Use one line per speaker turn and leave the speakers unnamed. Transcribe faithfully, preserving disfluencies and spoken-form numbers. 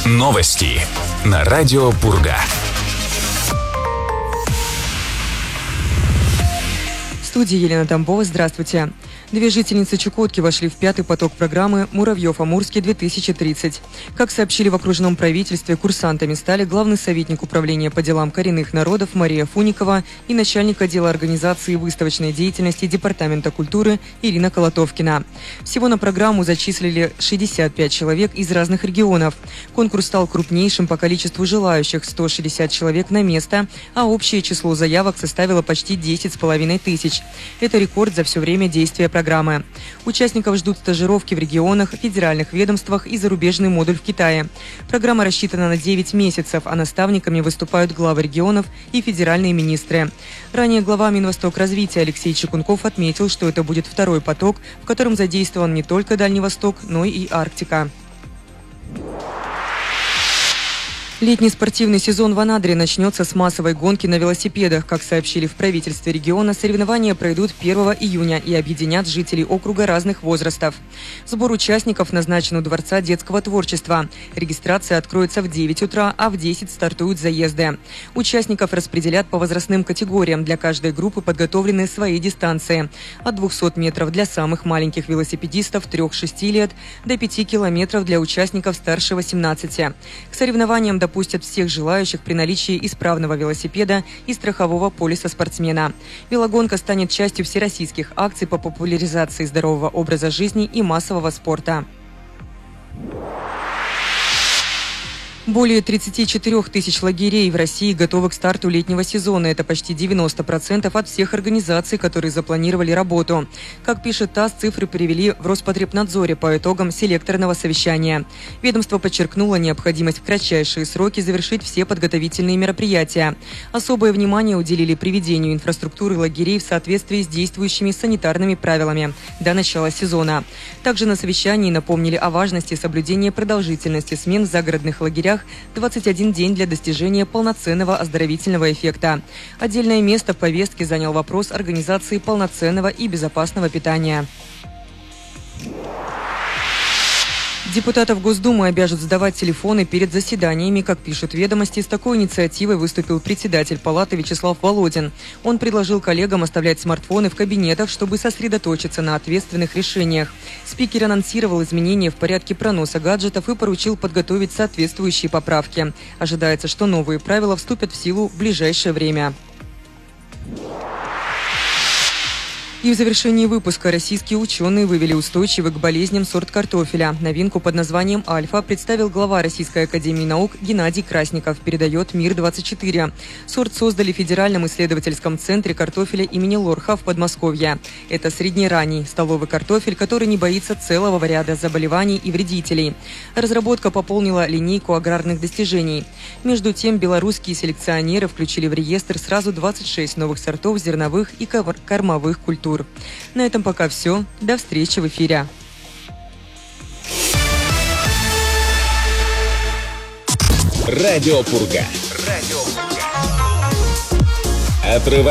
Новости на радио Пурга.
В студии Елена Тамбова. Здравствуйте. Две жительницы Чукотки вошли в пятый поток программы «Муравьев-Амурский-две тысячи тридцать». Как сообщили в окружном правительстве, курсантами стали главный советник управления по делам коренных народов Мария Фуникова и начальник отдела организации выставочной деятельности Департамента культуры Ирина Колотовкина. Всего на программу зачислили шестьдесят пять человек из разных регионов. Конкурс стал крупнейшим по количеству желающих – сто шестьдесят человек на место, а общее число заявок составило почти десять с половиной тысяч. Это рекорд за все время действия программы. Программы. Участников ждут стажировки в регионах, федеральных ведомствах и зарубежный модуль в Китае. Программа рассчитана на девять месяцев, а наставниками выступают главы регионов и федеральные министры. Ранее глава Минвостокразвития Алексей Чекунков отметил, что это будет второй поток, в котором задействован не только Дальний Восток, но и Арктика. Летний спортивный сезон в Анадыре начнется с массовой гонки на велосипедах. Как сообщили в правительстве региона, соревнования пройдут первого июня и объединят жителей округа разных возрастов. Сбор участников назначен у Дворца детского творчества. Регистрация откроется в девять утра, а в десять стартуют заезды. Участников распределят по возрастным категориям. Для каждой группы подготовлены свои дистанции. От двухсот метров для самых маленьких велосипедистов трёх-шести лет до пяти километров для участников старше восемнадцати. К соревнованиям допустят Пустят всех желающих при наличии исправного велосипеда и страхового полиса спортсмена. Велогонка станет частью всероссийских акций по популяризации здорового образа жизни и массового спорта. Более тридцати четырёх тысяч лагерей в России готовы к старту летнего сезона. Это почти девяносто процентов от всех организаций, которые запланировали работу. Как пишет ТАСС, цифры привели в Роспотребнадзоре по итогам селекторного совещания. Ведомство подчеркнуло необходимость в кратчайшие сроки завершить все подготовительные мероприятия. Особое внимание уделили приведению инфраструктуры лагерей в соответствии с действующими санитарными правилами до начала сезона. Также на совещании напомнили о важности соблюдения продолжительности смен в загородных лагерях двадцать один день для достижения полноценного оздоровительного эффекта. Отдельное место в повестке занял вопрос организации полноценного и безопасного питания. Депутатов Госдумы обяжут сдавать телефоны перед заседаниями. Как пишут ведомости, с такой инициативой выступил председатель Палаты Вячеслав Володин. Он предложил коллегам оставлять смартфоны в кабинетах, чтобы сосредоточиться на ответственных решениях. Спикер анонсировал изменения в порядке проноса гаджетов и поручил подготовить соответствующие поправки. Ожидается, что новые правила вступят в силу в ближайшее время. И в завершении выпуска российские ученые вывели устойчивый к болезням сорт картофеля. Новинку под названием «Альфа» представил глава Российской академии наук Геннадий Красников, передает Мир двадцать четыре. Сорт создали в Федеральном исследовательском центре картофеля имени Лорха в Подмосковье. Это среднеранний столовый картофель, который не боится целого ряда заболеваний и вредителей. Разработка пополнила линейку аграрных достижений. Между тем, белорусские селекционеры включили в реестр сразу двадцать шесть новых сортов зерновых и кормовых культур. На этом пока все. До встречи в эфире.
Радио Пурга. Радио Пурга. Отрывай